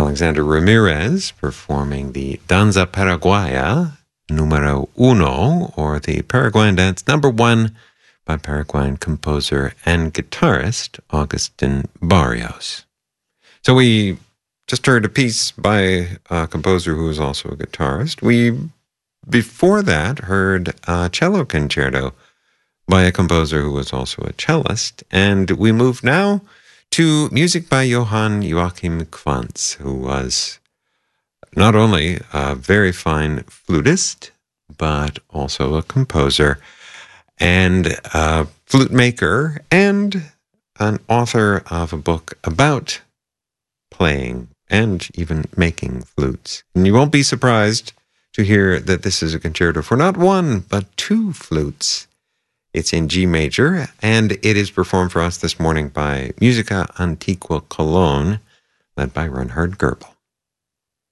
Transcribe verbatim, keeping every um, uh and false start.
Alexander Ramirez performing the Danza Paraguaya numero uno, or the Paraguayan dance number one, by Paraguayan composer and guitarist Agustin Barrios. So we just heard a piece by a composer who is also a guitarist. We, before that, heard a cello concerto by a composer who was also a cellist. And we move now to music by Johann Joachim Quantz, who was not only a very fine flutist, but also a composer and a flute maker and an author of a book about playing and even making flutes. And you won't be surprised to hear that this is a concerto for not one, but two flutes. It's in G major, and it is performed for us this morning by Musica Antiqua Cologne, led by Reinhard Goebel.